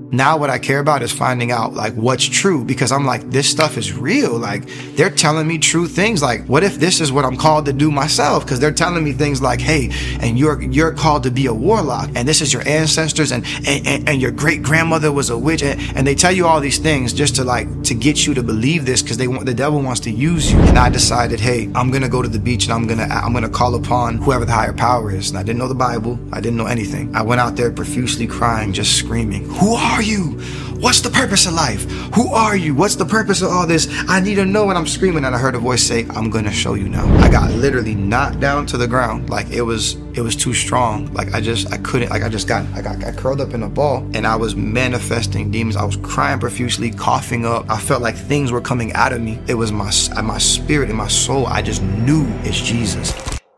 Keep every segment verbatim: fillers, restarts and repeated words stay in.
Now what I care about is finding out like what's true, because I'm like, this stuff is real. Like they're telling me true things. Like, what if this is what I'm called to do myself? Because they're telling me things like, hey, and you're you're called to be a warlock, and this is your ancestors, and and, and, and your great grandmother was a witch, and, and they tell you all these things just to like to get you to believe this, because they want the devil wants to use you. And I decided, hey, I'm gonna go to the beach and I'm gonna I'm gonna call upon whoever the higher power is. And I didn't know the Bible. I didn't know anything. I went out there profusely crying, just screaming, who are you? What's the purpose of life? Who are you? What's the purpose of all this? I need to know. And I'm screaming, and I heard a voice say, I'm gonna show you now. I got literally knocked down to the ground. Like it was it was too strong. Like I just I couldn't like I just got I got, got curled up in a ball, and I was manifesting demons. I was crying profusely, coughing up. I felt like things were coming out of me. It was my my spirit and my soul. I just knew it's Jesus.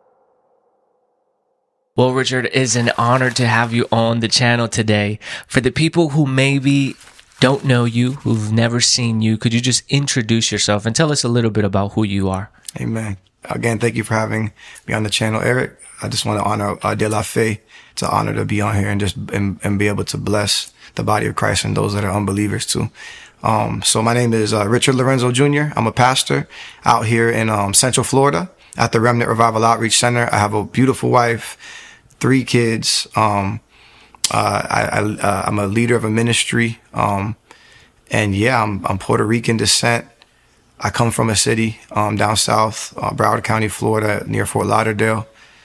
Well, Richard, it's an honor to have you on the channel today. For the people who maybe don't know you, who've never seen you, could you just introduce yourself and tell us a little bit about who you are? Amen. Again, thank you for having me on the channel, Eric. I just want to honor uh, De La Fe. It's an honor to be on here and just and, and be able to bless the body of Christ and those that are unbelievers too. Um, so my name is uh, Richard Lorenzo Junior I'm a pastor out here in um, Central Florida at the Remnant Revival Outreach Center. I have a beautiful wife, three kids. Um, uh, I, I, uh, I'm a leader of a ministry. Um, and yeah, I'm, I'm Puerto Rican descent. I come from a city, um, down south, uh, Broward County, Florida, near Fort Lauderdale.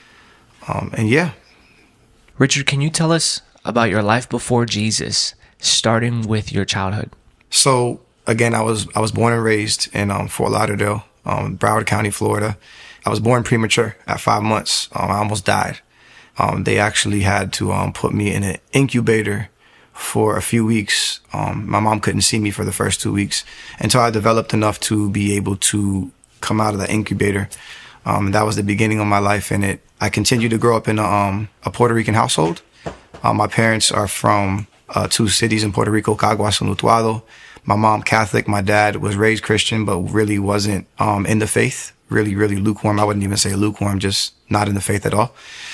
Um, and yeah. Richard, can you tell us about your life before Jesus, starting with your childhood? So again, I was, I was born and raised in, um, Fort Lauderdale, um, Broward County, Florida. I was born premature at five months. Um, I almost died. Um, they actually had to um, put me in an incubator for a few weeks. Um, my mom couldn't see me for the first two weeks until I developed enough to be able to come out of the incubator. Um, that was the beginning of my life in it. I continued to grow up in a, um, a Puerto Rican household. Um, my parents are from uh, two cities in Puerto Rico, Caguas and Utuado. My mom Catholic, my dad was raised Christian, but really wasn't um, in the faith. Really, really lukewarm. I wouldn't even say lukewarm, just not in the faith at all.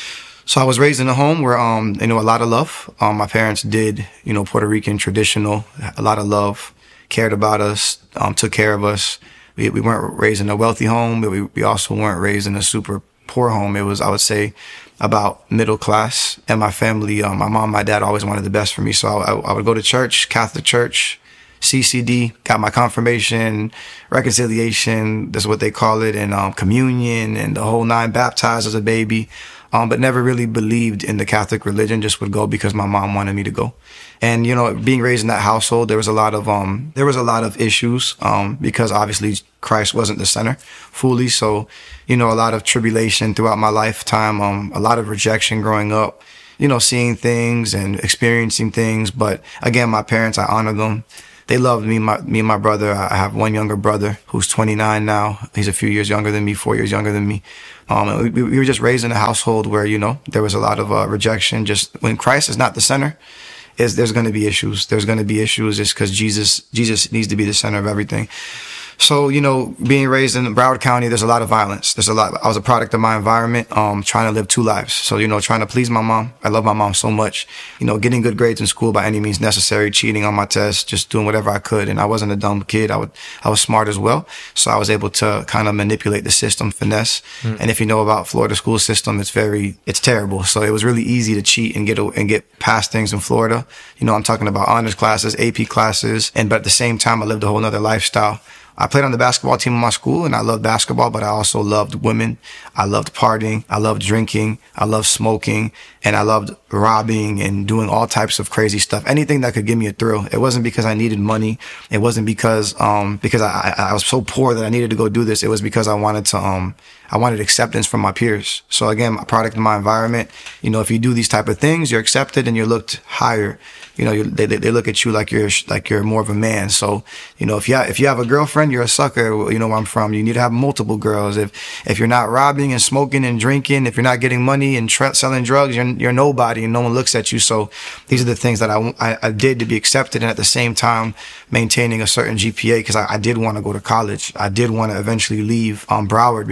So I was raised in a home where, um, you know, a lot of love. Um, my parents did, you know, Puerto Rican traditional, a lot of love, cared about us, um, took care of us. We, we weren't raised in a wealthy home, but we, we also weren't raised in a super poor home. It was, I would say, about middle class. And my family, um, my mom, my dad always wanted the best for me. So I, I would go to church, Catholic church, C C D, got my confirmation, reconciliation, that's what they call it, and um, communion and the whole nine, baptized as a baby. Um, but never really believed in the Catholic religion, just would go because my mom wanted me to go. And, you know, being raised in that household, there was a lot of, um, there was a lot of issues, um, because obviously Christ wasn't the center fully. So, you know, a lot of tribulation throughout my lifetime, um, a lot of rejection growing up, you know, seeing things and experiencing things. But again, my parents, I honor them. They loved me, my, me and my brother. I have one younger brother who's twenty-nine now. He's a few years younger than me, four years younger than me. Um, we, we were just raised in a household where, you know, there was a lot of uh, rejection. Just when Christ is not the center, is there's going to be issues. There's going to be issues just because Jesus, Jesus needs to be the center of everything. So, you know, being raised in Broward County, there's a lot of violence. There's a lot. I was a product of my environment, um, trying to live two lives. So, you know, trying to please my mom. I love my mom so much. You know, getting good grades in school by any means necessary, cheating on my tests, just doing whatever I could. And I wasn't a dumb kid. I would, I was smart as well. So I was able to kind of manipulate the system, finesse. Mm. And if you know about Florida school system, it's very, it's terrible. So it was really easy to cheat and get, and get past things in Florida. You know, I'm talking about honors classes, A P classes. And, but at the same time, I lived a whole nother lifestyle. I played on the basketball team in my school, and I loved basketball, but I also loved women. I loved partying. I loved drinking. I loved smoking, and I loved robbing and doing all types of crazy stuff. Anything that could give me a thrill. It wasn't because I needed money. It wasn't because, um, because I, I was so poor that I needed to go do this. It was because I wanted to, um, I wanted acceptance from my peers. So again, a product of my environment. You know, if you do these type of things, you're accepted and you're looked higher. You know, you, they they look at you like you're like you're more of a man. So, you know, if you have, if you have a girlfriend, you're a sucker. You know where I'm from. You need to have multiple girls. If if you're not robbing and smoking and drinking, if you're not getting money and tra- selling drugs, you're you're nobody and no one looks at you. So these are the things that I, I, I did to be accepted, and at the same time maintaining a certain G P A because I, I did want to go to college. I did want to eventually leave um, Broward because I knew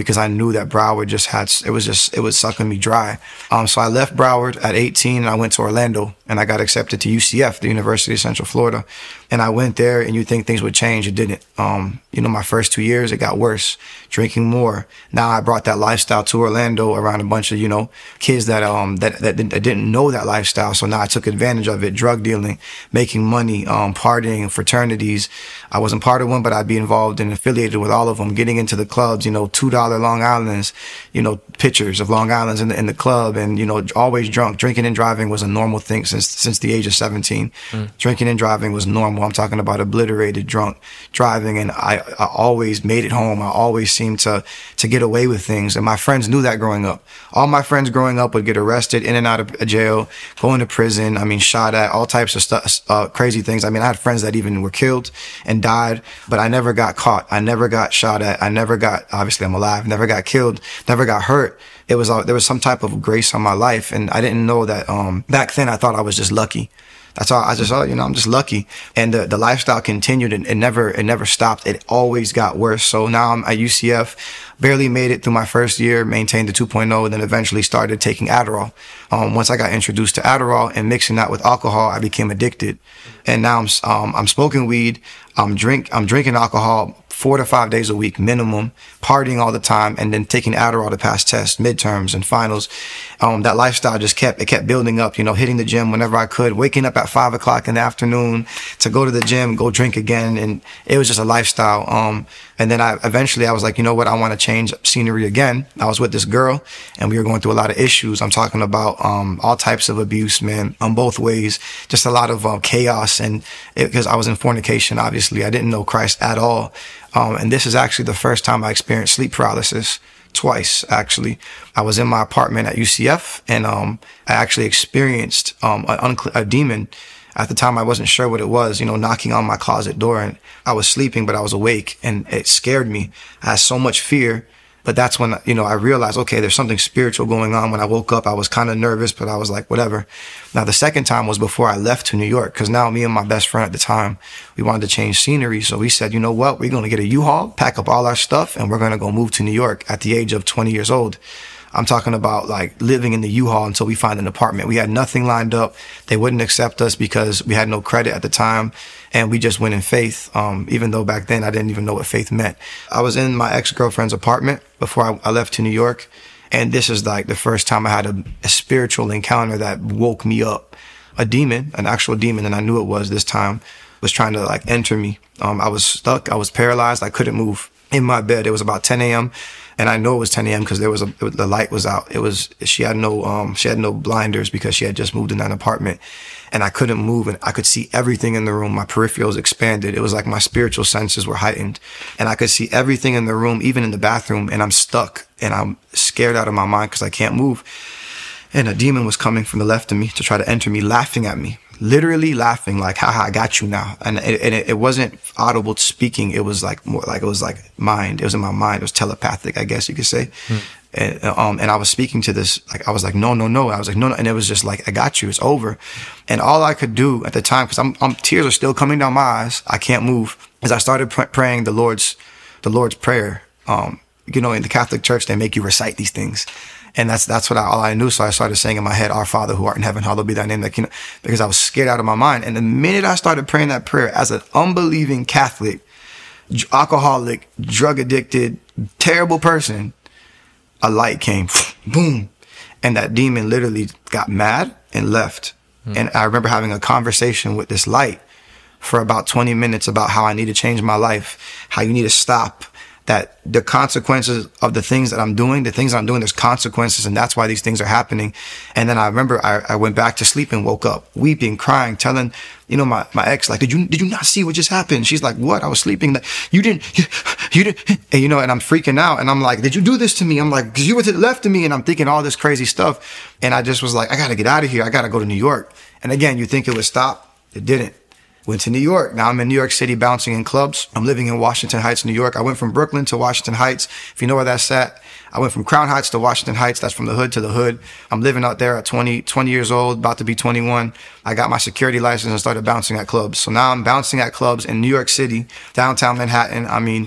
knew that Broward just had, it was just, it was sucking me dry. Um, so I left Broward at eighteen and I went to Orlando and I got accepted to U C F, the University of Central Florida. And I went there and you think things would change. It didn't. Um, you know, my first two years, it got worse, drinking more. Now I brought that lifestyle to Orlando around a bunch of, you know, kids that, um, that, that, didn't, that didn't know that lifestyle. So now I took advantage of it, drug dealing, making money, um, partying, fraternities. I wasn't part of one, but I'd be involved and affiliated with all of them, getting into the clubs, you know, two dollar Long Islands, you know, pictures of Long Islands in the, in the club and, you know, always drunk. Drinking and driving was a normal thing since, since the age of seventeen. Mm. Drinking and driving was normal. I'm talking about obliterated drunk driving. And I, I always made it home. I always seemed to, to get away with things. And my friends knew that growing up. All my friends growing up would get arrested, in and out of jail, going to prison. I mean, shot at, all types of stuff, uh, crazy things. I mean, I had friends that even were killed and died, but I never got caught. I never got shot at. I never got, obviously I'm alive, never got killed, never got hurt. It was, uh, there was some type of grace on my life. And I didn't know that, um, back then I thought I was just lucky. That's all. I just thought, you know, I'm just lucky. And the, the lifestyle continued and it never, it never stopped. It always got worse. So now I'm at U C F, barely made it through my first year, maintained the two point oh, and then eventually started taking Adderall. Um, once I got introduced to Adderall and mixing that with alcohol, I became addicted. And now I'm, um, I'm smoking weed. I'm drink, I'm drinking alcohol four to five days a week minimum, partying all the time, and then taking Adderall to pass tests, midterms, and finals. Um, that lifestyle just kept, it kept building up, you know, hitting the gym whenever I could, waking up at five o'clock in the afternoon to go to the gym, go drink again. And it was just a lifestyle. Um, and then I eventually I was like, you know what? I want to change scenery again. I was with this girl and we were going through a lot of issues. I'm talking about, um, all types of abuse, man, on both ways, just a lot of uh, chaos. And because I was in fornication, obviously I didn't know Christ at all. Um, and this is actually the first time I experienced sleep paralysis. Twice, actually. I was in my apartment at U C F and, um, I actually experienced, um, a, uncle- a demon. At the time, I wasn't sure what it was, you know, knocking on my closet door, and I was sleeping, but I was awake and it scared me. I had so much fear. But that's when, you know, I realized, okay, there's something spiritual going on. When I woke up, I was kind of nervous, but I was like, whatever. Now, the second time was before I left to New York, because now me and my best friend at the time, we wanted to change scenery. So we said, you know what, we're going to get a U-Haul, pack up all our stuff, and we're going to go move to New York at the age of twenty years old. I'm talking about like living in the U-Haul until we find an apartment. We had nothing lined up. They wouldn't accept us because we had no credit at the time. And we just went in faith. Um, even though back then I didn't even know what faith meant. I was in my ex-girlfriend's apartment before I, I left to New York. And this is like the first time I had a, a spiritual encounter that woke me up. A demon, an actual demon, and I knew it was this time, was trying to like enter me. Um, I was stuck. I was paralyzed. I couldn't move in my bed. It was about ten a.m. And I know it was ten a.m. because there was a, the light was out. It was, she had no, um, she had no blinders because she had just moved in that apartment, and I couldn't move, and I could see everything in the room. My peripherals expanded. It was like my spiritual senses were heightened, and I could see everything in the room, even in the bathroom, and I'm stuck and I'm scared out of my mind because I can't move. And a demon was coming from the left of me to try to enter me, laughing at me. Literally laughing, like, haha, I got you now. And it, and it wasn't audible speaking. It was like more like, it was like mind. It was in my mind. It was telepathic, I guess you could say. Hmm. And, um, and I was speaking to this, like, I was like, no, no, no. I was like, no, no. And it was just like, I got you. It's over. And all I could do at the time, cause I'm, I'm tears are still coming down my eyes. I can't move. As I started pr- praying the Lord's, the Lord's prayer. Um, you know, in the Catholic Church, they make you recite these things. And that's, that's what I, all I knew. So I started saying in my head, Our Father who art in heaven, hallowed be thy name. Like, you know, because I was scared out of my mind. And the minute I started praying that prayer as an unbelieving Catholic, alcoholic, drug addicted, terrible person, a light came, boom. And that demon literally got mad and left. Hmm. And I remember having a conversation with this light for about twenty minutes about how I need to change my life, how you need to stop. That the consequences of the things that I'm doing, the things I'm doing, there's consequences, and that's why these things are happening. And then I remember I, I went back to sleep and woke up weeping, crying, telling, you know, my, my ex, like, did you, did you not see what just happened? She's like, what? I was sleeping. You didn't, you, you didn't, and you know, and I'm freaking out. And I'm like, did you do this to me? I'm like, cause you were to the left of me, and I'm thinking all this crazy stuff. And I just was like, I gotta get out of here. I gotta go to New York. And again, you think it would stop. It didn't. Went to New York. Now I'm in New York City bouncing in clubs. I'm living in Washington Heights, New York. I went from Brooklyn to Washington Heights. If you know where that's at, I went from Crown Heights to Washington Heights. That's from the hood to the hood. I'm living out there at twenty, twenty years old, about to be twenty-one. I got my security license and started bouncing at clubs. So now I'm bouncing at clubs in New York City, downtown Manhattan. I mean,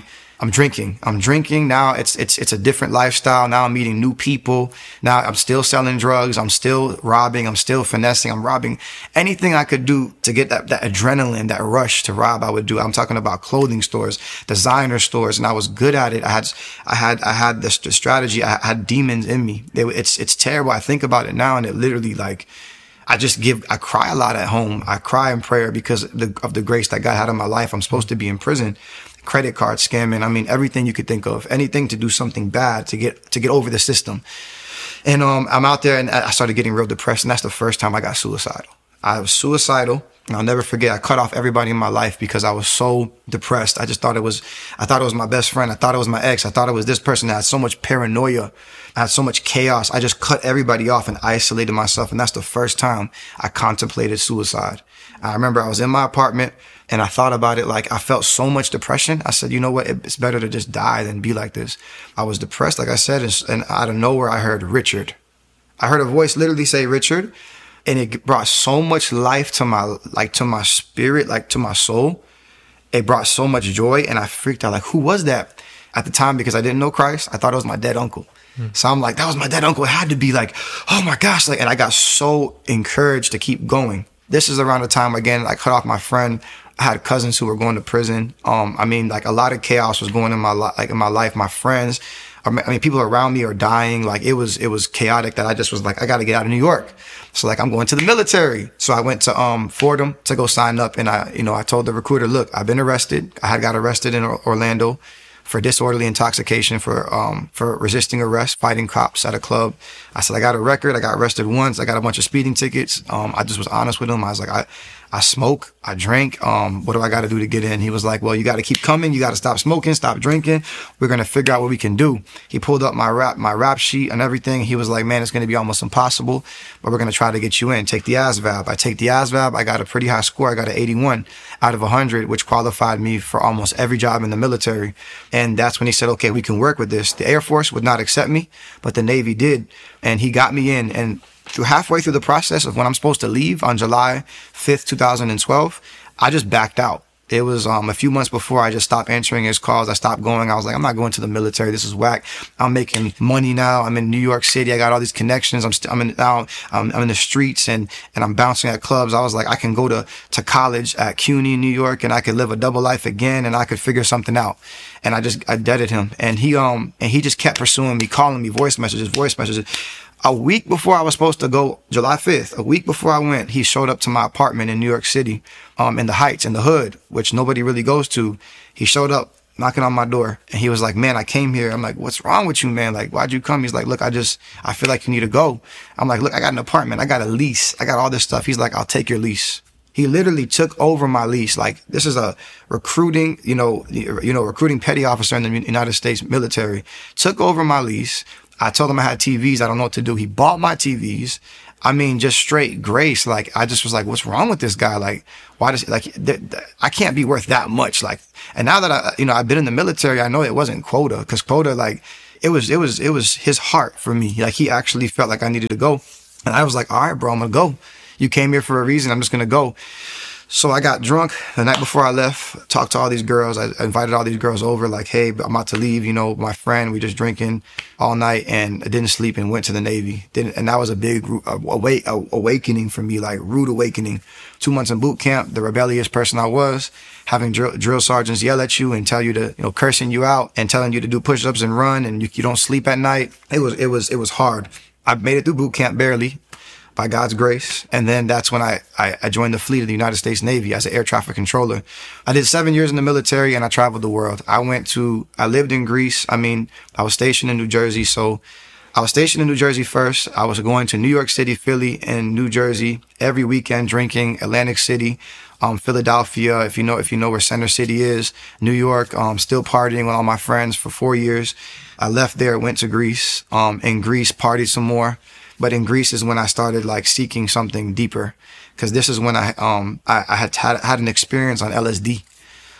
I'm drinking. I'm drinking. Now it's it's it's a different lifestyle. Now I'm meeting new people. Now I'm still selling drugs. I'm still robbing. I'm still finessing. I'm robbing. Anything I could do to get that, that adrenaline, that rush to rob, I would do. I'm talking about clothing stores, designer stores, and I was good at it. I had I had I had this, this strategy. I had demons in me. They, it's it's terrible. I think about it now, and it literally like I just give. I cry a lot at home. I cry in prayer because of the, of the grace that God had in my life. I'm supposed to be in prison. Credit card scamming. I mean, everything you could think of, anything to do something bad to get, to get over the system. And, um, I'm out there and I started getting real depressed. And that's the first time I got suicidal. I was suicidal. And I'll never forget, I cut off everybody in my life because I was so depressed. I just thought it was, I thought it was my best friend. I thought it was my ex. I thought it was this person that had so much paranoia. I had so much chaos. I just cut everybody off and isolated myself. And that's the first time I contemplated suicide. I remember I was in my apartment and I thought about it. Like I felt so much depression. I said, you know what? It's better to just die than be like this. I was depressed, like I said, and out of nowhere, I heard Richard. I heard a voice literally say Richard. And it brought so much life to my, like to my spirit, like to my soul. It brought so much joy. And I freaked out, like, who was that at the time? Because I didn't know Christ. I thought it was my dead uncle. Mm. So I'm like, that was my dead uncle. It had to be like, oh my gosh. Like, and I got so encouraged to keep going. This is around the time, again, I cut off my friend. I had cousins who were going to prison. Um, I mean, like a lot of chaos was going in my life, like in my life, my friends, I mean, people around me are dying. Like it was, it was chaotic that I just was like, I got to get out of New York. So like, I'm going to the military. So I went to, um, Fordham to go sign up. And I, you know, I told the recruiter, look, I've been arrested. I had got arrested in Orlando for disorderly intoxication, for, um, for resisting arrest, fighting cops at a club. I said, I got a record. I got arrested once. I got a bunch of speeding tickets. Um, I just was honest with him. I was like, I, I smoke, I drink. Um, what do I got to do to get in? He was like, well, you got to keep coming. You got to stop smoking, stop drinking. We're going to figure out what we can do. He pulled up my rap, my rap sheet and everything. He was like, man, it's going to be almost impossible, but we're going to try to get you in. Take the A S V A B. I take the A S V A B. I got a pretty high score. I got an eighty-one out of one hundred, which qualified me for almost every job in the military. And that's when he said, okay, we can work with this. The Air Force would not accept me, but the Navy did. And he got me in. And through halfway through the process of when I'm supposed to leave on July fifth, two thousand twelve, I just backed out. It was um, a few months before I just stopped answering his calls. I stopped going. I was like, I'm not going to the military. This is whack. I'm making money now. I'm in New York City. I got all these connections. I'm st- I'm in now. I'm, I'm in the streets and and I'm bouncing at clubs. I was like, I can go to to college at CUNY, New York, and I could live a double life again, and I could figure something out. And I just I deaded him, and he um and he just kept pursuing me, calling me, voice messages, voice messages. A week before I was supposed to go, July fifth, a week before I went, he showed up to my apartment in New York City, um, in the Heights, in the hood, which nobody really goes to. He showed up knocking on my door and he was like, man, I came here. I'm like, what's wrong with you, man? Like, why'd you come? He's like, look, I just, I feel like you need to go. I'm like, look, I got an apartment. I got a lease. I got all this stuff. He's like, I'll take your lease. He literally took over my lease. Like, this is a recruiting, you know, you know, recruiting petty officer in the United States military, took over my lease. I told him I had T Vs. I don't know what to do. He bought my T Vs. I mean, just straight grace. Like, I just was like, what's wrong with this guy? Like, why does, like, th- th- I can't be worth that much. Like, and now that I, you know, I've been in the military, I know it wasn't quota, because quota, like, it was, it was, it was his heart for me. Like, he actually felt like I needed to go. And I was like, all right, bro, I'm going to go. You came here for a reason. I'm just going to go. So I got drunk the night before I left, talked to all these girls. I invited all these girls over, like, hey, I'm about to leave, you know, my friend, we just drinking all night, and I didn't sleep and went to the Navy. Didn't, and that was a big awake, awakening for me, like rude awakening. Two months in boot camp, the rebellious person I was, having drill, drill sergeants yell at you and tell you to, you know, cursing you out and telling you to do push-ups and run, and you, you don't sleep at night. It was, it was, it was hard. I made it through boot camp barely, by God's grace. And then that's when I, I, I joined the fleet of the United States Navy as an air traffic controller. I did seven years in the military and I traveled the world. I went to, I lived in Greece. I mean, I was stationed in New Jersey. So I was stationed in New Jersey first. I was going to New York City, Philly, and New Jersey every weekend, drinking. Atlantic City, um, Philadelphia, if you know, if you know where Center City is, New York, um, still partying with all my friends for four years. I left there, went to Greece, um, in Greece, partied some more. But in Greece is when I started like seeking something deeper, because this is when I um I, I had, had had an experience on L S D.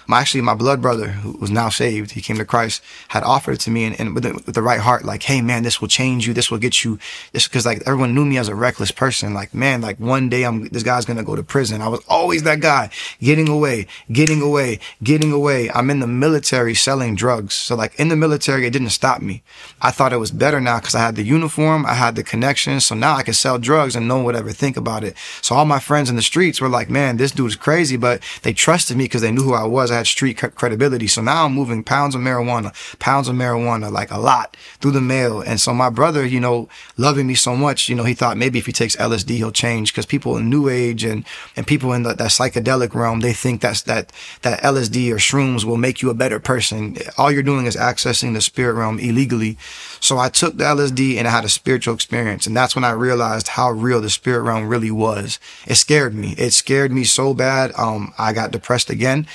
My, actually, my blood brother, who was now saved, he came to Christ, had offered it to me and, and with, the, with the right heart, like, hey, man, this will change you. This will get you this. Because, like, everyone knew me as a reckless person. Like, man, like, one day I'm this guy's going to go to prison. I was always that guy, getting away, getting away, getting away. I'm in the military selling drugs. So, like, in the military, it didn't stop me. I thought it was better now because I had the uniform, I had the connections. So now I could sell drugs and no one would ever think about it. So all my friends in the streets were like, man, this dude's crazy. But they trusted me because they knew who I was. I had street credibility. So now I'm moving pounds of marijuana, pounds of marijuana, like a lot through the mail. And so my brother, you know, loving me so much, you know, he thought maybe if he takes L S D, he'll change, because people in New Age and, and people in the, that psychedelic realm, they think that's that, that L S D or shrooms will make you a better person. All you're doing is accessing the spirit realm illegally. So I took the L S D and I had a spiritual experience. And that's when I realized how real the spirit realm really was. It scared me. It scared me so bad. Um, I got depressed again.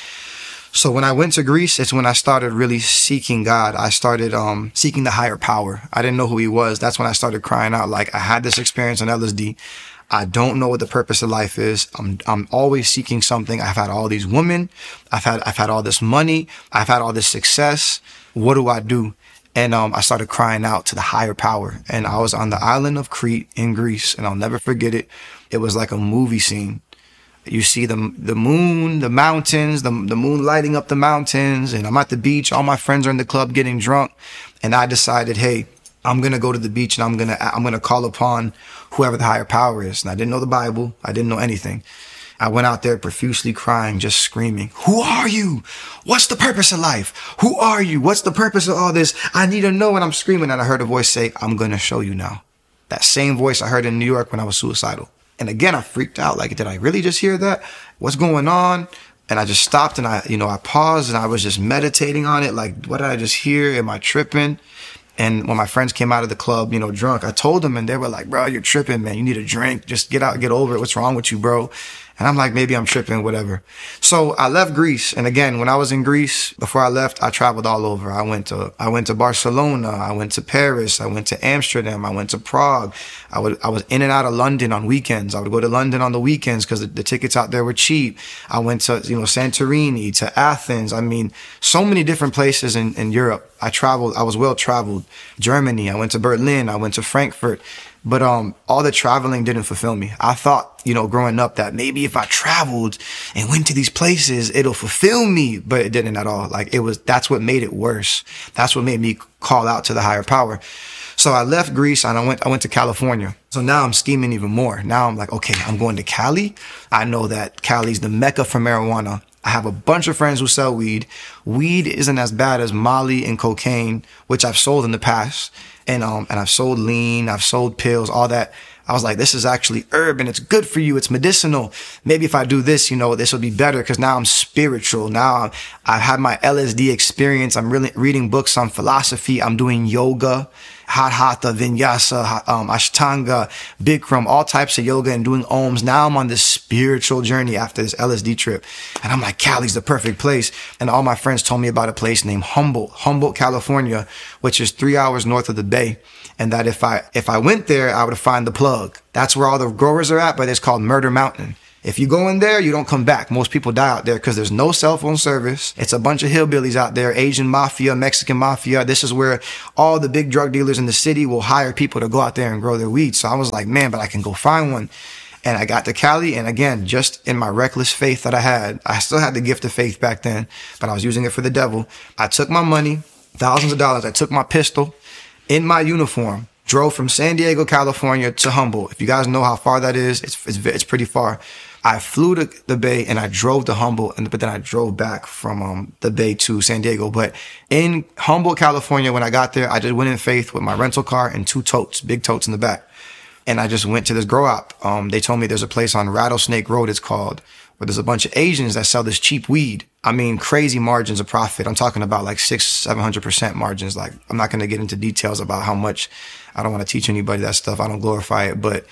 So when I went to Greece, it's when I started really seeking God. I started um, seeking the higher power. I didn't know who he was. That's when I started crying out, like, I had this experience on L S D. I don't know what the purpose of life is. I'm I'm always seeking something. I've had all these women. I've had I've had all this money. I've had all this success. What do I do? And um, I started crying out to the higher power. And I was on the island of Crete in Greece, and I'll never forget it. It was like a movie scene. You see the the moon, the mountains, the the moon lighting up the mountains, and I'm at the beach. All my friends are in the club getting drunk, and I decided, hey, I'm gonna go to the beach and I'm gonna I'm gonna call upon whoever the higher power is. And I didn't know the Bible. I didn't know anything. I went out there profusely crying, just screaming, who are you? What's the purpose of life? Who are you? What's the purpose of all this? I need to know. And I'm screaming, and I heard a voice say, I'm gonna show you now. That same voice I heard in New York when I was suicidal. And again, I freaked out. Like, did I really just hear that? What's going on? And I just stopped and I, you know, I paused and I was just meditating on it. Like, what did I just hear? Am I tripping? And when my friends came out of the club, you know, drunk, I told them, and they were like, bro, you're tripping, man. You need a drink. Just get out, get over it. What's wrong with you, bro? And I'm like, maybe I'm tripping, whatever. So I left Greece. And again, when I was in Greece, before I left, I traveled all over. I went to, I went to Barcelona. I went to Paris. I went to Amsterdam. I went to Prague. I would, I was in and out of London on weekends. I would go to London on the weekends because the, the tickets out there were cheap. I went to, you know, Santorini, to Athens. I mean, so many different places in, in Europe. I traveled. I was well traveled. Germany. I went to Berlin. I went to Frankfurt. But um, all the traveling didn't fulfill me. I thought, you know, growing up that maybe if I traveled and went to these places, it'll fulfill me. But it didn't at all. Like, it was, that's what made it worse. That's what made me call out to the higher power. So I left Greece and I went, I went to California. So now I'm scheming even more. Now I'm like, okay, I'm going to Cali. I know that Cali's the mecca for marijuana. I have a bunch of friends who sell weed. Weed isn't as bad as Molly and cocaine, which I've sold in the past. And, um, and I've sold lean, I've sold pills, all that. I was like, this is actually herb and it's good for you. It's medicinal. Maybe if I do this, you know, this will be better because now I'm spiritual. Now I'm, I've had my L S D experience. I'm really reading books on philosophy. I'm doing yoga, hatha, vinyasa, um, ashtanga, bikram, all types of yoga and doing ohms. Now I'm on this spiritual journey after this L S D trip. And I'm like, Cali's the perfect place. And all my friends told me about a place named Humboldt, Humboldt, California, which is three hours north of the Bay. And that if I, if I went there, I would find the plug. That's where all the growers are at, but it's called Murder Mountain. If you go in there, you don't come back. Most people die out there because there's no cell phone service. It's a bunch of hillbillies out there, Asian mafia, Mexican mafia. This is where all the big drug dealers in the city will hire people to go out there and grow their weed. So I was like, man, but I can go find one. And I got to Cali. And again, just in my reckless faith that I had, I still had the gift of faith back then, but I was using it for the devil. I took my money, thousands of dollars. I took my pistol in my uniform, drove from San Diego, California to Humboldt. If you guys know how far that is, it's it's, it's pretty far. I flew to the Bay and I drove to Humboldt, and but then I drove back from um, the Bay to San Diego. But in Humboldt, California, when I got there, I just went in faith with my rental car and two totes, big totes in the back. And I just went to this grow op. Um, they told me there's a place on Rattlesnake Road, it's called, where there's a bunch of Asians that sell this cheap weed. I mean, crazy margins of profit. I'm talking about like six, seven hundred percent margins. Like, I'm not going to get into details about how much. I don't want to teach anybody that stuff. I don't glorify it, but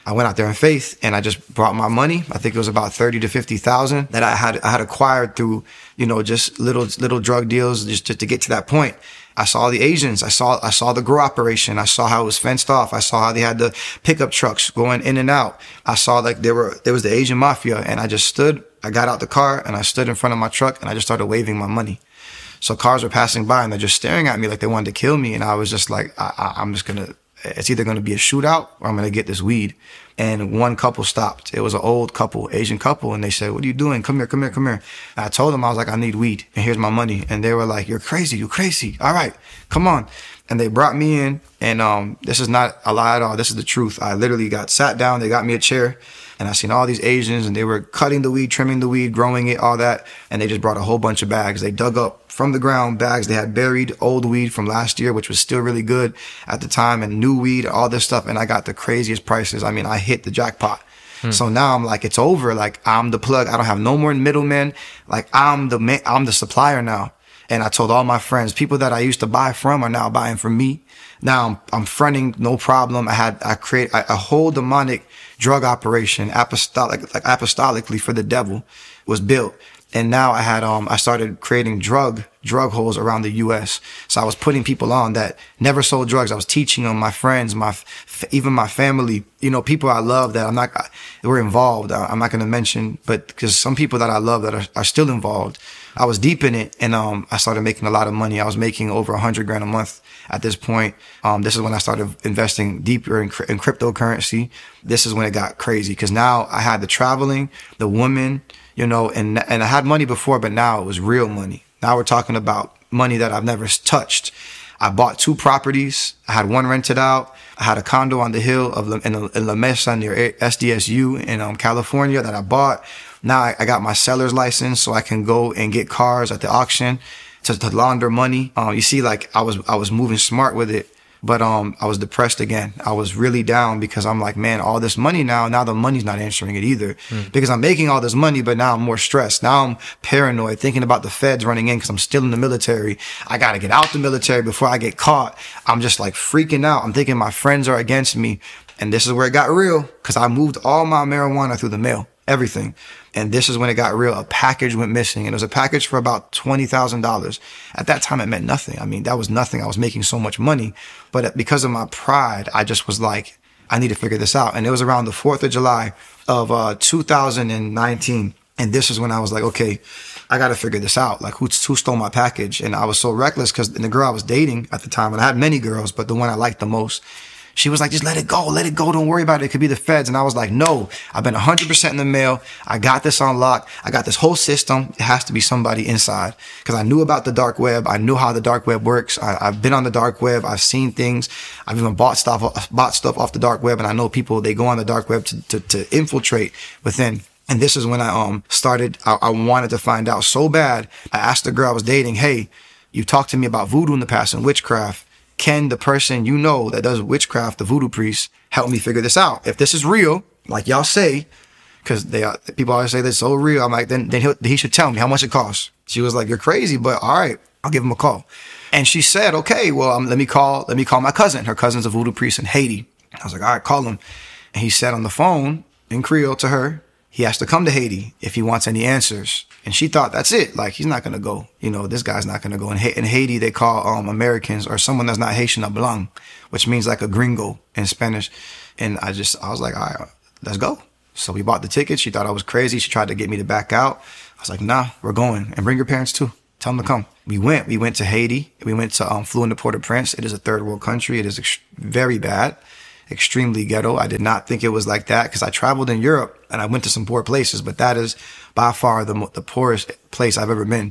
I went out there in faith and I just brought my money. I think it was about thirty to fifty thousand that I had, I had acquired through, you know, just little, little drug deals just to, to get to that point. I saw the Asians. I saw, I saw the grow operation. I saw how it was fenced off. I saw how they had the pickup trucks going in and out. I saw like there were, there was the Asian mafia, and I just stood, I got out the car and I stood in front of my truck and I just started waving my money. So cars were passing by and they're just staring at me like they wanted to kill me. And I was just like, I, I, I'm just going to, it's either going to be a shootout or I'm going to get this weed. And one couple stopped. It was an old couple, Asian couple. And they said, what are you doing? Come here, come here, come here. And I told them, I was like, I need weed and here's my money. And they were like, you're crazy. You're crazy. All right, come on. And they brought me in. And um, this is not a lie at all. This is the truth. I literally got sat down. They got me a chair. And I seen all these Asians and they were cutting the weed, trimming the weed, growing it, all that. And they just brought a whole bunch of bags. They dug up from the ground bags. They had buried old weed from last year, which was still really good at the time, and new weed, all this stuff. And I got the craziest prices. I mean, I hit the jackpot. Hmm. So now I'm like, it's over. Like, I'm the plug. I don't have no more middlemen. Like, I'm the man, I'm the supplier now. And I told all my friends, people that I used to buy from are now buying from me. Now I'm, I'm fronting, no problem. I had, I create a, a whole demonic drug operation, apostolic, like apostolically for the devil was built. And now I had, um, I started creating drug, drug holes around the U S. So I was putting people on that never sold drugs. I was teaching them, my friends, my, even my family, you know, people I love that I'm not, that were involved. I'm not going to mention, but because some people that I love that are, are still involved. I was deep in it, and um, I started making a lot of money. I was making over a hundred grand a month at this point. Um, this is when I started investing deeper in, in cryptocurrency. This is when it got crazy because now I had the traveling, the women, you know, and and I had money before, but now it was real money. Now we're talking about money that I've never touched. I bought two properties. I had one rented out. I had a condo on the hill of La, in, in La Mesa near S D S U in um, California that I bought. Now I, I got my seller's license so I can go and get cars at the auction to, to launder money. Um, you see, like I was, I was moving smart with it, but, um, I was depressed again. I was really down because I'm like, man, all this money now, now the money's not answering it either mm. because I'm making all this money, but now I'm more stressed. Now I'm paranoid thinking about the feds running in because I'm still in the military. I got to get out the military before I get caught. I'm just like freaking out. I'm thinking my friends are against me. And this is where it got real because I moved all my marijuana through the mail, everything. And this is when it got real. A package went missing, and it was a package for about twenty thousand dollars. At that time, it meant nothing. I mean, that was nothing. I was making so much money. But because of my pride, I just was like, I need to figure this out. And it was around the fourth of July of uh, two thousand nineteen. And this is when I was like, okay, I got to figure this out. Like, who, who stole my package? And I was so reckless because the girl I was dating at the time, and I had many girls, but the one I liked the most, she was like, just let it go. Let it go. Don't worry about it. It could be the feds. And I was like, no, I've been one hundred percent in the mail. I got this on lock. I got this whole system. It has to be somebody inside because I knew about the dark web. I knew how the dark web works. I, I've been on the dark web. I've seen things. I've even bought stuff, bought stuff off the dark web. And I know people, they go on the dark web to, to, to infiltrate within. And this is when I um started, I, I wanted to find out so bad. I asked the girl I was dating, hey, you talked to me about voodoo in the past and witchcraft. Can the person you know that does witchcraft, the voodoo priest, help me figure this out? If this is real, like y'all say, because they are, people always say this is so real. I'm like, then then he should tell me how much it costs. She was like, you're crazy, but all right, I'll give him a call. And she said, okay, well, um, let me call, let me call my cousin. Her cousin's a voodoo priest in Haiti. I was like, all right, call him. And he said on the phone in Creole to her, he has to come to Haiti if he wants any answers. And she thought, that's it. Like, he's not going to go. You know, this guy's not going to go. In, ha- in Haiti, they call um, Americans or someone that's not Haitian a blanc, which means like a gringo in Spanish. And I just, I was like, all right, let's go. So we bought the ticket. She thought I was crazy. She tried to get me to back out. I was like, nah, we're going. And bring your parents too. Tell them to come. We went. We went to Haiti. We went to, um, flew into Port-au-Prince. It is a third world country. It is ex- very bad. Extremely ghetto. I did not think it was like that because I traveled in Europe and I went to some poor places, but that is by far the the poorest place I've ever been.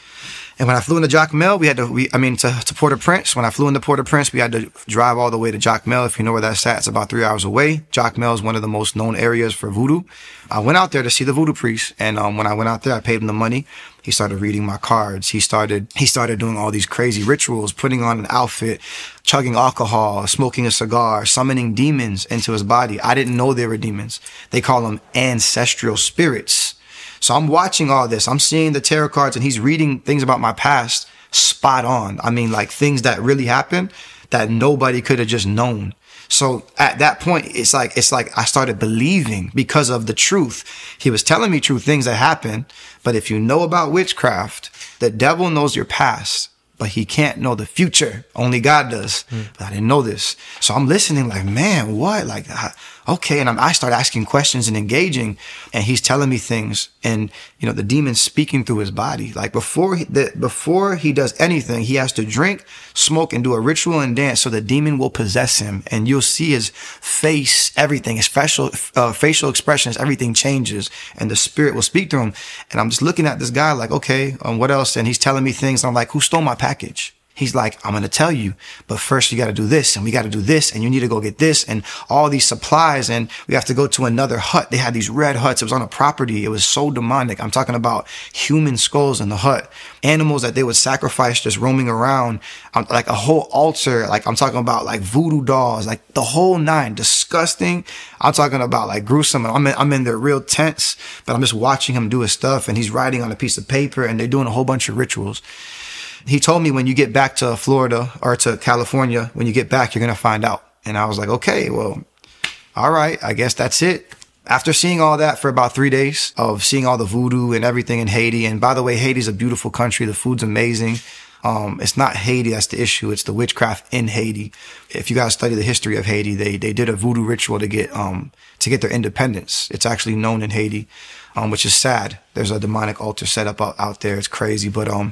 And when I flew into Jacmel, we had to, we, I mean, to, to Port-au-Prince. When I flew into Port-au-Prince, we had to drive all the way to Jacmel. If you know where that's at, it's about three hours away. Jacmel is one of the most known areas for voodoo. I went out there to see the voodoo priest. And, um, when I went out there, I paid him the money. He started reading my cards. He started, he started doing all these crazy rituals, putting on an outfit, chugging alcohol, smoking a cigar, summoning demons into his body. I didn't know they were demons. They call them ancestral spirits. So I'm watching all this. I'm seeing the tarot cards and he's reading things about my past spot on. I mean, like things that really happened that nobody could have just known. So at that point, it's like, it's like I started believing because of the truth. He was telling me true things that happened. But if you know about witchcraft, the devil knows your past, but he can't know the future. Only God does. Mm. But I didn't know this. So I'm listening like, man, what? Like, okay. And I'm, I start asking questions and engaging, and he's telling me things, and, you know, the demon's speaking through his body. Like before he, the, before he does anything, he has to drink, smoke, and do a ritual and dance so the demon will possess him. And you'll see his face, everything, his facial, uh, facial expressions, everything changes, and the spirit will speak to him. And I'm just looking at this guy like, okay, um, what else? And he's telling me things. I'm like, who stole my package? He's like, I'm going to tell you, but first you got to do this, and we got to do this, and you need to go get this, and all these supplies, and we have to go to another hut. They had these red huts. It was on a property. It was so demonic. I'm talking about human skulls in the hut, animals that they would sacrifice just roaming around, um, like a whole altar. Like I'm talking about like voodoo dolls, like the whole nine. Disgusting. I'm talking about like gruesome. I'm in, I'm in their real tents, but I'm just watching him do his stuff, and he's writing on a piece of paper, and they're doing a whole bunch of rituals. He told me, when you get back to Florida or to California, when you get back, you're going to find out. And I was like, okay, well, all right, I guess that's it. After seeing all that for about three days of seeing all the voodoo and everything in Haiti. And by the way, Haiti's a beautiful country. The food's amazing. Um, it's not Haiti that's the issue. It's the witchcraft in Haiti. If you guys study the history of Haiti, they, they did a voodoo ritual to get, um, to get their independence. It's actually known in Haiti, um, which is sad. There's a demonic altar set up out, out there. It's crazy. But, um,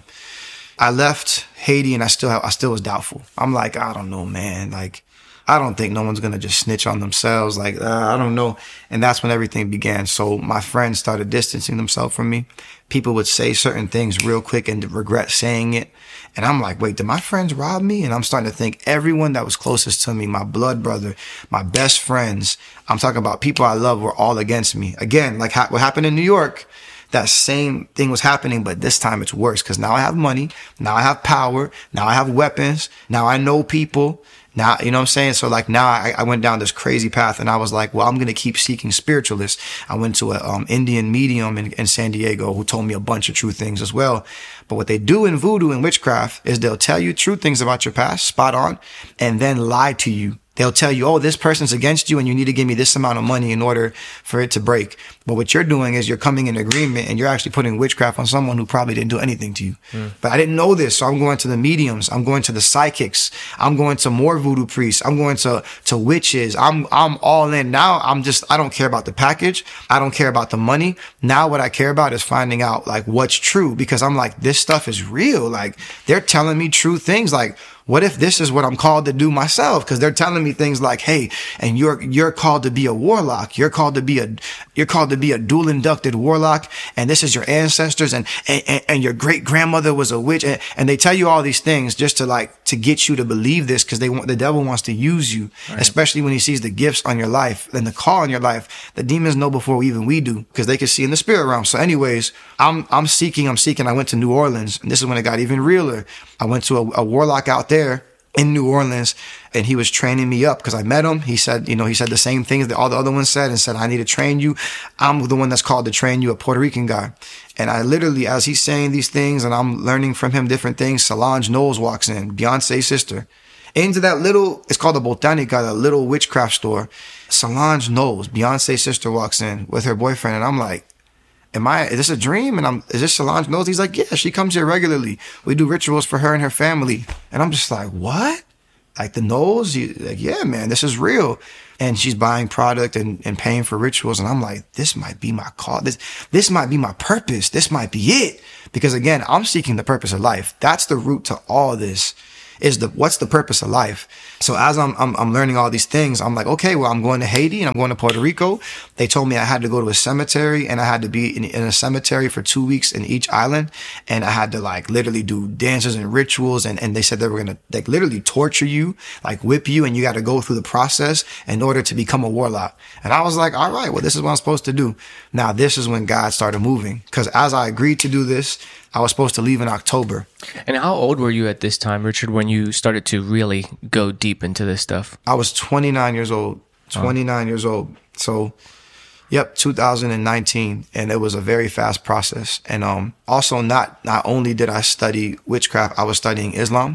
I left Haiti, and I still have, I still was doubtful. I'm like, I don't know, man. Like, I don't think no one's going to just snitch on themselves. Like, uh, I don't know. And that's when everything began. So my friends started distancing themselves from me. People would say certain things real quick and regret saying it. And I'm like, wait, did my friends rob me? And I'm starting to think everyone that was closest to me, my blood brother, my best friends, I'm talking about people I love, were all against me. Again, like ha- what happened in New York. That same thing was happening, but this time it's worse, because now I have money, now I have power, now I have weapons, now I know people, now, you know what I'm saying? So like now I, I went down this crazy path, and I was like, well, I'm going to keep seeking spiritualists. I went to a um, Indian medium in, in San Diego who told me a bunch of true things as well. But what they do in voodoo and witchcraft is they'll tell you true things about your past, spot on, and then lie to you. They'll tell you, oh, this person's against you and you need to give me this amount of money in order for it to break. But what you're doing is you're coming in agreement, and you're actually putting witchcraft on someone who probably didn't do anything to you. Mm. But I didn't know this. So I'm going to the mediums. I'm going to the psychics. I'm going to more voodoo priests. I'm going to, to witches. I'm, I'm all in. Now I'm just, I don't care about the package. I don't care about the money. Now what I care about is finding out like what's true, because I'm like, this stuff is real. Like they're telling me true things. Like, what if this is what I'm called to do myself? Because they're telling me things like, hey, and you're, you're called to be a warlock. You're called to be a, you're called to be a dual inducted warlock. And this is your ancestors. And, and, and your great grandmother was a witch. And, and they tell you all these things just to like, to get you to believe this, because they want, the devil wants to use you, right. Especially when he sees the gifts on your life and the call on your life. The demons know before even we do, because they can see in the spirit realm. So anyways, I'm, I'm seeking, I'm seeking. I went to New Orleans, and this is when it got even realer. I went to a, a warlock out there in New Orleans, and he was training me up because I met him. He said, you know, he said the same things that all the other ones said, and said, I need to train you. I'm the one that's called to train you, a Puerto Rican guy. And I literally, as he's saying these things and I'm learning from him different things, Solange Knowles walks in, Beyonce's sister, into that little, it's called the Botanica, that little witchcraft store. Solange Knowles, Beyonce's sister, walks in with her boyfriend, and I'm like, Am I, is this a dream? And I'm, is this Solange Knowles? He's like, yeah, she comes here regularly. We do rituals for her and her family. And I'm just like, what? Like the Knowles? You, like, yeah, man, this is real. And she's buying product and, and paying for rituals. And I'm like, this might be my call. This, this might be my purpose. This might be it. Because again, I'm seeking the purpose of life. That's the root to all this. Is the, what's the purpose of life? So as I'm, I'm, I'm learning all these things, I'm like, okay, well, I'm going to Haiti and I'm going to Puerto Rico. They told me I had to go to a cemetery, and I had to be in, in a cemetery for two weeks in each island. And I had to like literally do dances and rituals. And, and they said they were going to like literally torture you, like whip you. And you got to go through the process in order to become a warlock. And I was like, all right, well, this is what I'm supposed to do. Now, this is when God started moving, because as I agreed to do this, I was supposed to leave in October. And how old were you at this time, Richard, when you started to really go deep into this stuff? I was twenty-nine years old. twenty-nine oh. years old. So, yep, two thousand nineteen. And it was a very fast process. And um, also, not not only did I study witchcraft, I was studying Islam,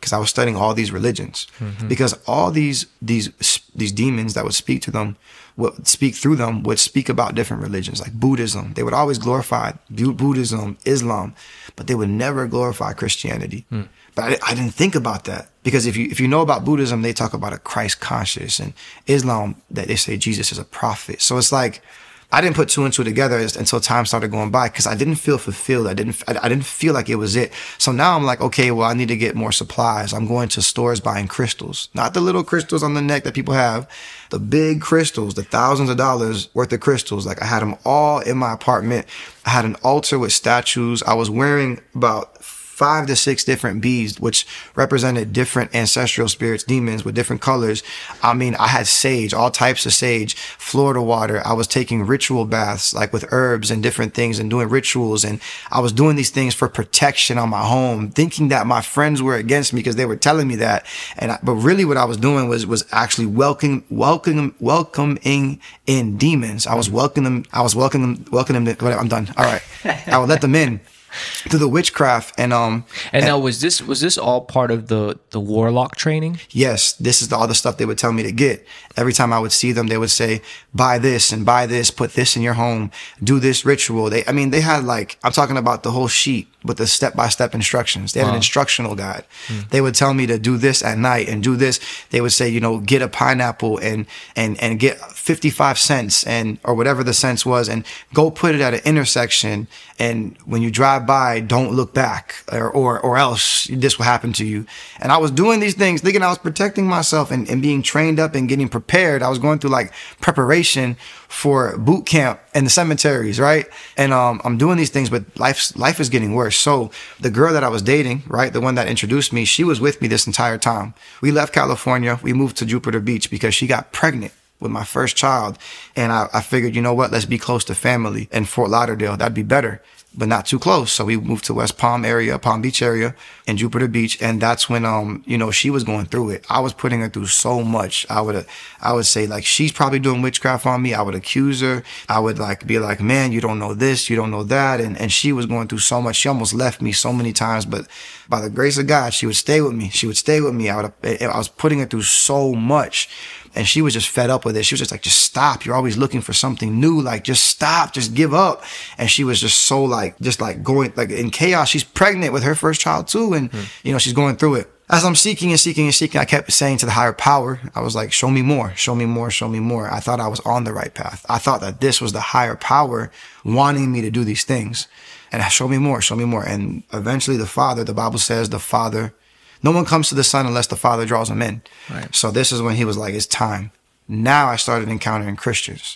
because I was studying all these religions, mm-hmm. because all these these these demons that would speak to them, would speak through them, would speak about different religions, like Buddhism. They would always glorify Buddhism, Islam, but they would never glorify Christianity. Mm. But I, I didn't think about that, because if you if you know about Buddhism, they talk about a Christ conscious, and Islam, that they say Jesus is a prophet. So it's like, I didn't put two and two together until time started going by, because I didn't feel fulfilled. I didn't I, I didn't feel like it was it. So now I'm like, okay, well, I need to get more supplies. I'm going to stores buying crystals, not the little crystals on the neck that people have, the big crystals, the thousands of dollars worth of crystals. Like, I had them all in my apartment. I had an altar with statues. I was wearing about five to six different beads, which represented different ancestral spirits, demons with different colors. I mean, I had sage, all types of sage, Florida water. I was taking ritual baths, like with herbs and different things, and doing rituals. And I was doing these things for protection on my home, thinking that my friends were against me because they were telling me that. And I, but really what I was doing was, was actually welcoming, welcoming, welcoming in demons. I was welcoming them. I was welcoming them, welcoming them. To, whatever, I'm done. All right. I would let them in through the witchcraft. And um and, and now was this was this all part of the the warlock training? Yes, this is the, all the stuff they would tell me to get. Every time I would see them, they would say, buy this and buy this, put this in your home, do this ritual. They I mean they had, like, I'm talking about the whole sheet with the step-by-step instructions. They had wow. an instructional guide. Mm. They would tell me to do this at night and do this. They would say, you know, get a pineapple and and and get fifty-five cents and or whatever the cents was, and go put it at an intersection, and when you drive by, don't look back, or or, or else this will happen to you. And I was doing these things thinking I was protecting myself and, and being trained up and getting prepared. I was going through like preparation for boot camp in the cemeteries, right? And um, I'm doing these things, but life life is getting worse. So the girl that I was dating, right, the one that introduced me, she was with me this entire time. We left California. We moved to Jupiter Beach because she got pregnant with my first child. And I, I figured, you know what, let's be close to family in Fort Lauderdale. That'd be better, but not too close. So we moved to West Palm area, Palm Beach area, and Jupiter Beach. And that's when, um, you know, she was going through it. I was putting her through so much. I would, I would say, like, she's probably doing witchcraft on me. I would accuse her. I would like be like, man, you don't know this, you don't know that. And, and she was going through so much. She almost left me so many times, but by the grace of God, she would stay with me. She would stay with me. I would, I was putting her through so much. And she was just fed up with it. She was just like, just stop. You're always looking for something new. Like, just stop. Just give up. And she was just so like, just like going like in chaos. She's pregnant with her first child too. And, mm. you know, she's going through it. As I'm seeking and seeking and seeking, I kept saying to the higher power, I was like, show me more, show me more, show me more. I thought I was on the right path. I thought that this was the higher power wanting me to do these things. And show me more, show me more. And eventually the Father, the Bible says the Father, no one comes to the Son unless the Father draws him in. Right. So this is when he was like, it's time. Now I started encountering Christians.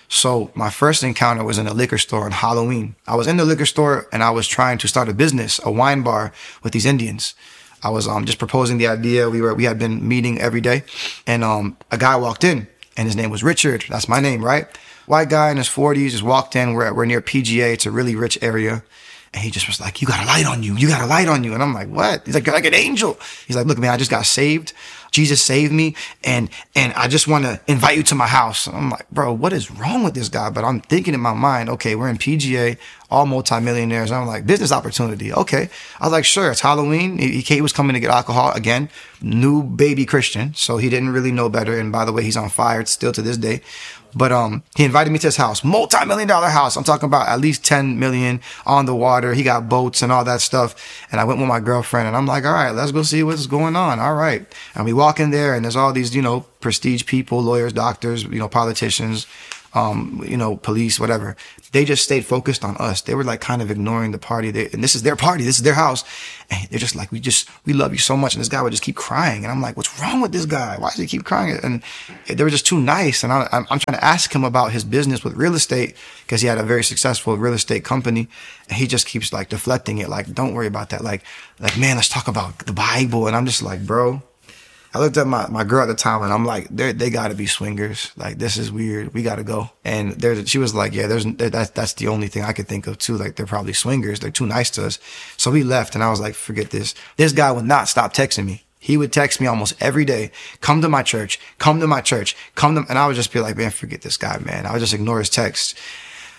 So my first encounter was in a liquor store on Halloween. I was in the liquor store and I was trying to start a business, a wine bar with these Indians. I was um just proposing the idea. We were we had been meeting every day, and um a guy walked in, and his name was Richard. That's my name, right? White guy in his forties just walked in. We're we're near P G A. It's a really rich area. And he just was like, you got a light on you. You got a light on you. And I'm like, what? He's like, you're like an angel. He's like, look, man, I just got saved. Jesus saved me. And, and I just want to invite you to my house. And I'm like, bro, what is wrong with this guy? But I'm thinking in my mind, okay, we're in P G A, all multimillionaires. I'm like, business opportunity. Okay. I was like, sure. It's Halloween. He, he was coming to get alcohol again. New baby Christian. So he didn't really know better. And by the way, he's on fire still to this day. But um, he invited me to his house, multi-million dollar house. I'm talking about at least ten million on the water. He got boats and all that stuff. And I went with my girlfriend and I'm like, all right, let's go see what's going on. All right. And we walk in there and there's all these, you know, prestige people, lawyers, doctors, you know, politicians, um, you know, police, whatever. They just stayed focused on us. They were like kind of ignoring the party. They, and this is their party. This is their house. And they're just like, we just, we love you so much. And this guy would just keep crying. And I'm like, what's wrong with this guy? Why does he keep crying? And they were just too nice. And I, I'm, I'm trying to ask him about his business with real estate because he had a very successful real estate company. And he just keeps like deflecting it. Like, don't worry about that. Like, like, man, let's talk about the Bible. And I'm just like, bro. I looked at my, my girl at the time and I'm like, they they gotta be swingers. Like, this is weird. We gotta go. And there, she was like, yeah, there's, that, that's the only thing I could think of too. Like, they're probably swingers. They're too nice to us. So we left and I was like, forget this. This guy would not stop texting me. He would text me almost every day. Come to my church. Come to my church. Come to, and I would just be like, man, forget this guy, man. I would just ignore his text.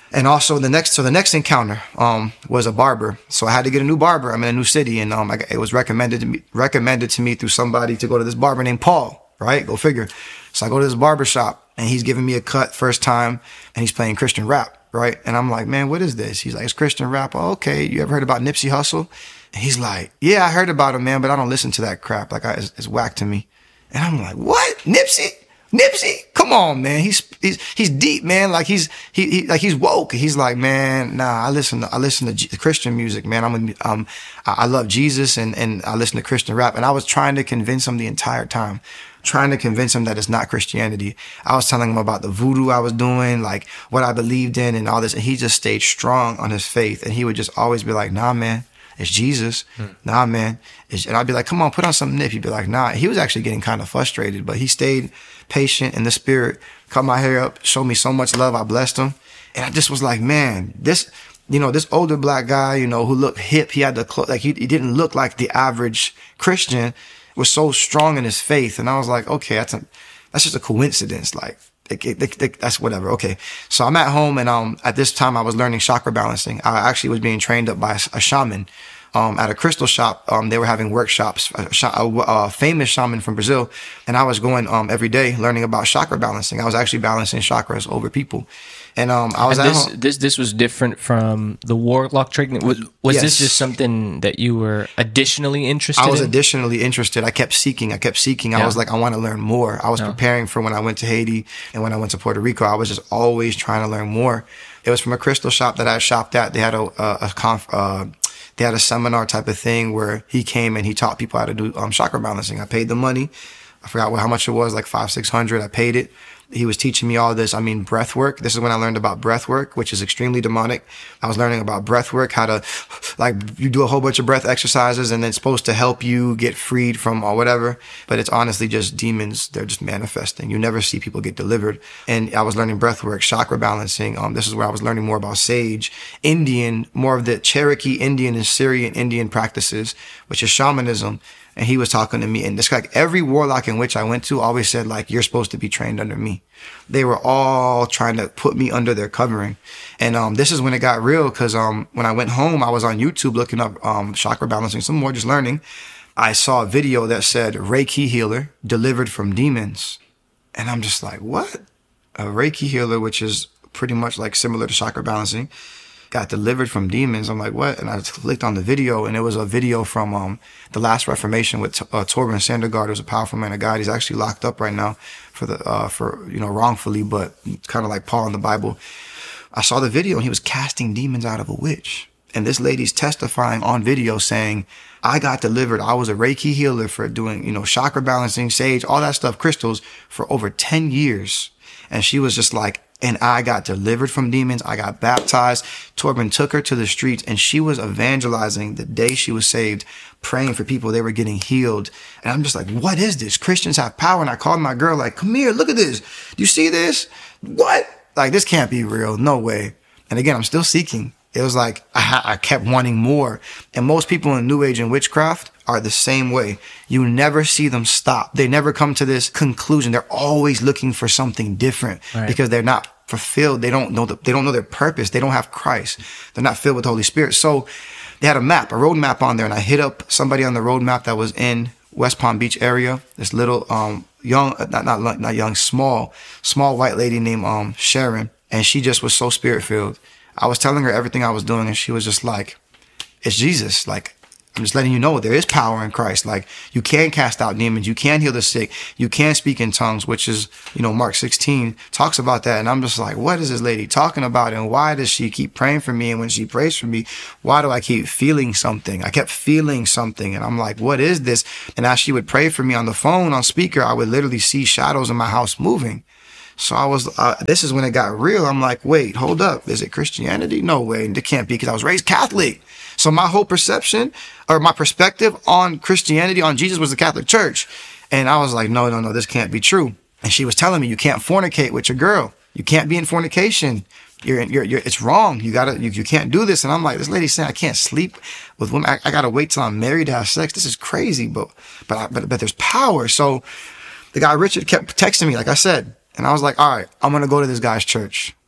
And also the next, so the next encounter, um, was a barber. So I had to get a new barber. I'm in a new city, and, um, I, it was recommended to me, recommended to me through somebody to go to this barber named Paul, right? Go figure. So I go to this barber shop, and he's giving me a cut first time, and he's playing Christian rap, right? And I'm like, man, what is this? He's like, it's Christian rap. Oh, okay. You ever heard about Nipsey Hussle? And he's like, yeah, I heard about him, man, but I don't listen to that crap. Like, I, it's, it's whack to me. And I'm like, what? Nipsey? Nipsey, come on, man. He's he's he's deep, man. Like he's he, he like he's woke. He's like, man, nah. I listen to I listen to G- Christian music, man. I'm a, um I love Jesus and and I listen to Christian rap. And I was trying to convince him the entire time, trying to convince him that it's not Christianity. I was telling him about the voodoo I was doing, like what I believed in, and all this. And he just stayed strong on his faith. And he would just always be like, nah, man. It's Jesus. Hmm. Nah, man. It's, and I'd be like, come on, put on some nip. He'd be like, nah. He was actually getting kind of frustrated, but he stayed patient in the spirit, cut my hair up, showed me so much love. I blessed him. And I just was like, man, this, you know, this older black guy, you know, who looked hip, he had the clothes, like he, he didn't look like the average Christian, was so strong in his faith. And I was like, okay, that's a, that's just a coincidence. Like, It, it, it, it, that's whatever. Okay. So I'm at home, and, um, at this time I was learning chakra balancing. I actually was being trained up by a, a shaman, um, at a crystal shop. Um, they were having workshops, a, a, a famous shaman from Brazil. And I was going, um, every day learning about chakra balancing. I was actually balancing chakras over people. And, um, I was and at this, home. this, this was different from the warlock training. Was, was Yes. this just something that you were additionally interested in? I was additionally interested. I kept seeking. I kept seeking. I Yeah. was like, I want to learn more. I was Yeah. preparing for when I went to Haiti and when I went to Puerto Rico. I was just always trying to learn more. It was from a crystal shop that I shopped at. They had a, a, a conf, uh, they had a seminar type of thing where he came and he taught people how to do um, chakra balancing. I paid the money. I forgot what, how much it was, like five, six hundred. I paid it. He was teaching me all this. I mean, breath work. This is when I learned about breath work, which is extremely demonic. I was learning about breath work, how to, like, you do a whole bunch of breath exercises and it's supposed to help you get freed from or whatever. But it's honestly just demons. They're just manifesting. You never see people get delivered. And I was learning breath work, chakra balancing. Um, this is where I was learning more about sage, Indian, more of the Cherokee Indian and Syrian Indian practices, which is shamanism. And he was talking to me, and this like every warlock in which I went to always said, like, you're supposed to be trained under me. They were all trying to put me under their covering. And um, this is when it got real, because um, when I went home, I was on YouTube looking up um, chakra balancing, some more, just learning. I saw a video that said Reiki healer delivered from demons. And I'm just like, what? A Reiki healer, which is pretty much like similar to chakra balancing, got delivered from demons. I'm like, what? And I clicked on the video, and it was a video from um, the Last Reformation with uh, Torben Sandergaard, who's a powerful man of God. He's actually locked up right now for the uh, for you know wrongfully, but kind of like Paul in the Bible. I saw the video, and he was casting demons out of a witch. And this lady's testifying on video saying, I got delivered. I was a Reiki healer for doing, you know, chakra balancing, sage, all that stuff, crystals, for over ten years. And she was just like, and I got delivered from demons. I got baptized. Torben took her to the streets, and she was evangelizing the day she was saved, praying for people. They were getting healed. And I'm just like, what is this? Christians have power. And I called my girl like, come here, look at this. Do you see this? What? Like, this can't be real. No way. And again, I'm still seeking. It was like, I, ha- I kept wanting more. And most people in New Age and witchcraft are the same way. You never see them stop. They never come to this conclusion. They're always looking for something different, right? Because they're not fulfilled. They don't know the, they don't know their purpose. They don't have Christ. They're not filled with the Holy Spirit. So they had a map, a road map on there. And I hit up somebody on the road map that was in West Palm Beach area. This little, um, young, not, not, not young, small, small white lady named, um, Sharon. And she just was so spirit filled. I was telling her everything I was doing, and she was just like, it's Jesus. Like, I'm just letting you know there is power in Christ. Like, you can cast out demons. You can heal the sick. You can speak in tongues, which is, you know, Mark sixteen talks about that. And I'm just like, what is this lady talking about? And why does she keep praying for me? And when she prays for me, why do I keep feeling something? I kept feeling something. And I'm like, what is this? And as she would pray for me on the phone, on speaker, I would literally see shadows in my house moving. So I was, uh, this is when it got real. I'm like, wait, hold up. Is it Christianity? No way. It can't be, because I was raised Catholic. So my whole perception or my perspective on Christianity, on Jesus, was the Catholic Church. And I was like, no, no, no, this can't be true. And she was telling me, you can't fornicate with your girl. You can't be in fornication. You're, you're, you're, it's wrong. You gotta, you, you can't do this. And I'm like, this lady's saying I can't sleep with women. I, I gotta wait till I'm married to have sex. This is crazy, but, but, I, but, but there's power. So the guy, Richard, kept texting me, like I said. And I was like, all right, I'm going to go to this guy's church.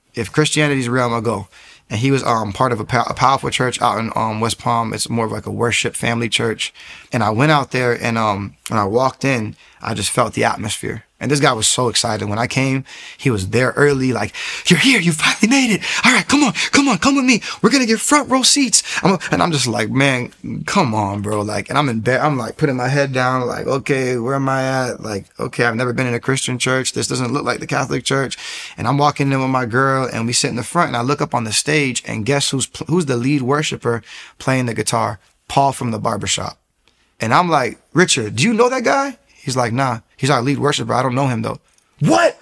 If Christianity is real, I'm gonna go. And he was um part of a, pow- a powerful church out in um West Palm. It's more of like a worship family church. And I went out there, and um when I walked in, I just felt the atmosphere. And this guy was so excited. When I came, he was there early, like, you're here, you finally made it. All right, come on, come on, come with me. We're gonna get front row seats. I'm a, and I'm just like, man, come on, bro. Like, and I'm in bed, I'm like putting my head down, like, okay, where am I at? Like, okay, I've never been in a Christian church. This doesn't look like the Catholic church. And I'm walking in with my girl, and we sit in the front, and I look up on the stage, and guess who's who's the lead worshiper playing the guitar? Paul from the barbershop. And I'm like, Richard, do you know that guy? He's like, nah, he's our lead worshiper. I don't know him though. What?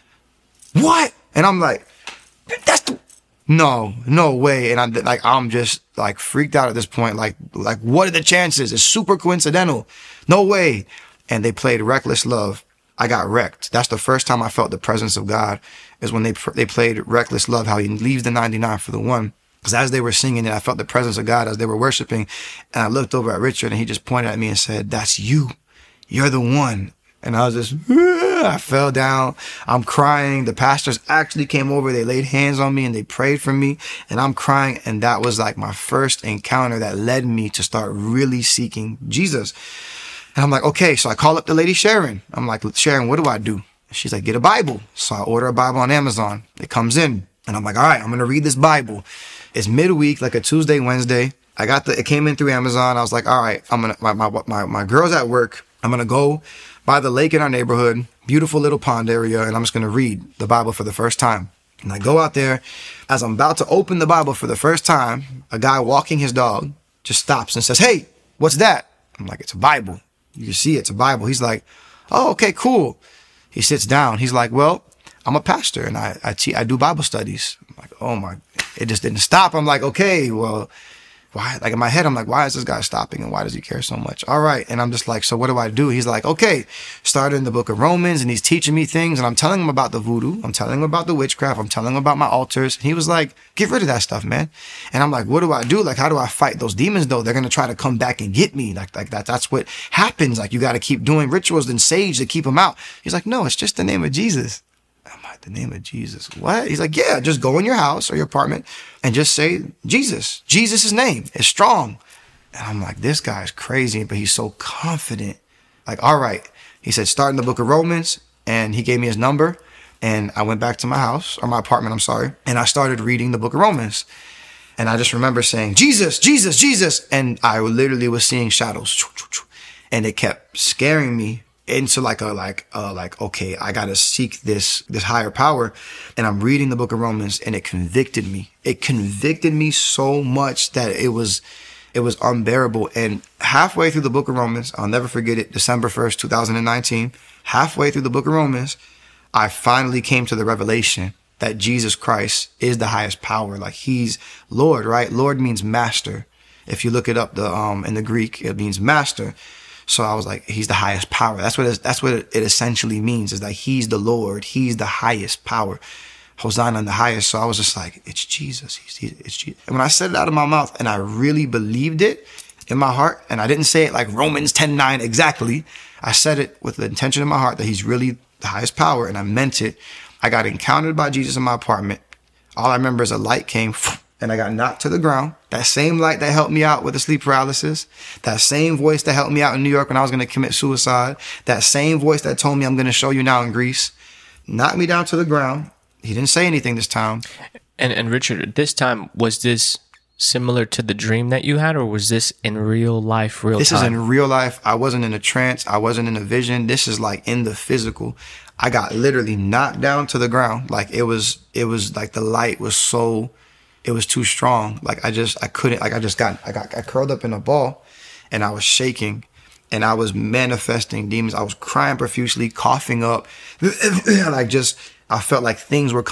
What? And I'm like, that's the, no, no way. And I'm like, I'm just like freaked out at this point. Like, like what are the chances? It's super coincidental. No way. And they played Reckless Love. I got wrecked. That's the first time I felt the presence of God, is when they, they played Reckless Love, how he leaves the ninety-nine for the one. Because as they were singing it, I felt the presence of God as they were worshiping. And I looked over at Richard, and he just pointed at me and said, that's you. You're the one. And I was just, I fell down. I'm crying. The pastors actually came over. They laid hands on me and they prayed for me. And I'm crying. And that was like my first encounter that led me to start really seeking Jesus. And I'm like, okay. So I call up the lady Sharon. I'm like, Sharon, what do I do? She's like, get a Bible. So I order a Bible on Amazon. It comes in. And I'm like, all right, I'm going to read this Bible. It's midweek, like a Tuesday, Wednesday. I got the, it came in through Amazon. I was like, all right, I'm going to, my, my, my, my girl's at work. I'm going to go by the lake in our neighborhood, beautiful little pond area, and I'm just going to read the Bible for the first time. And I go out there. As I'm about to open the Bible for the first time, a guy walking his dog just stops and says, hey, what's that? I'm like, it's a Bible. You can see it's a Bible. He's like, oh, okay, cool. He sits down. He's like, well, I'm a pastor, and I I, te- I do Bible studies. I'm like, oh, my. It just didn't stop. I'm like, okay, well, why? Like in my head, I'm like, why is this guy stopping, and why does he care so much? All right. And I'm just like, so what do I do? He's like, okay, started in the book of Romans, and he's teaching me things, and I'm telling him about the voodoo. I'm telling him about the witchcraft. I'm telling him about my altars. And he was like, get rid of that stuff, man. And I'm like, what do I do? Like, how do I fight those demons though? They're going to try to come back and get me. Like, like that, that's what happens. Like, you got to keep doing rituals and sage to keep them out. He's like, no, it's just the name of Jesus. I'm like, the name of Jesus. What? He's like, yeah, just go in your house or your apartment and just say Jesus. Jesus' name is strong. And I'm like, this guy's crazy, but he's so confident. Like, all right. He said, start in the book of Romans. And he gave me his number. And I went back to my house, or my apartment, I'm sorry. And I started reading the book of Romans. And I just remember saying, Jesus, Jesus, Jesus. And I literally was seeing shadows. And it kept scaring me into like a, like, uh, like, okay, I got to seek this, this higher power. And I'm reading the book of Romans, and it convicted me. It convicted me so much that it was, it was unbearable. And halfway through the book of Romans, I'll never forget it, December first, two thousand nineteen, halfway through the book of Romans, I finally came to the revelation that Jesus Christ is the highest power. Like, he's Lord, right? Lord means master. If you look it up, the, um, in the Greek, it means master. So I was like, he's the highest power. That's what it, that's what it essentially means, is that he's the Lord. He's the highest power. Hosanna in the highest. So I was just like, it's Jesus. He's, he, it's Jesus. And when I said it out of my mouth, and I really believed it in my heart, and I didn't say it like Romans ten nine exactly. I said it with the intention in my heart that he's really the highest power, and I meant it. I got encountered by Jesus in my apartment. All I remember is a light came, and I got knocked to the ground. That same light that helped me out with the sleep paralysis, that same voice that helped me out in New York when I was going to commit suicide, that same voice that told me I'm going to show you now in Greece, knocked me down to the ground. He didn't say anything this time. And and Richard, this time, was this similar to the dream that you had, or was this in real life, real this time? This is in real life. I wasn't in a trance. I wasn't in a vision. This is like in the physical. I got literally knocked down to the ground. Like it was, it was like the light was so, it was too strong. Like I just, I couldn't, like I just got, I got, I curled up in a ball, and I was shaking, and I was manifesting demons. I was crying profusely, coughing up, like just, I felt like things were coming.